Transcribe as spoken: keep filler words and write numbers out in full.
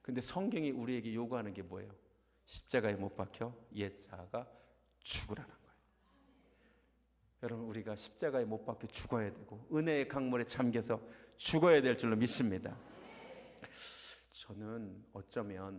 근데 성경이 우리에게 요구하는 게 뭐예요? 십자가에 못 박혀 옛 자아가 죽으라는 거예요. 여러분, 우리가 십자가에 못 박혀 죽어야 되고 은혜의 강물에 잠겨서 죽어야 될 줄로 믿습니다. 저는 어쩌면